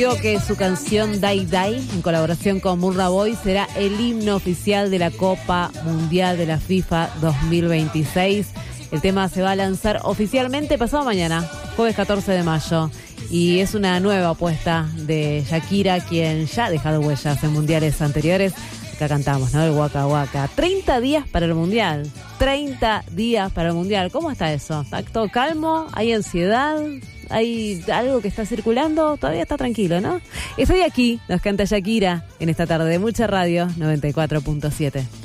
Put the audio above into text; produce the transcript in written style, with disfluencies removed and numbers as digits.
Digo que su canción Die Die, en colaboración con Burna Boy, será el himno oficial de la Copa Mundial de la FIFA 2026. El tema se va a lanzar oficialmente pasado mañana, jueves 14 de mayo. Y es una nueva apuesta de Shakira, quien ya ha dejado huellas en mundiales anteriores. Acá cantamos, ¿no? El Waka Waka. 30 días para el mundial. 30 días para el mundial. ¿Cómo está eso? ¿Está todo calmo? ¿Hay ansiedad? ¿Hay algo que está circulando? Todavía está tranquilo, ¿no? Estoy aquí, nos canta Shakira en esta tarde de Mucha Radio 94.7.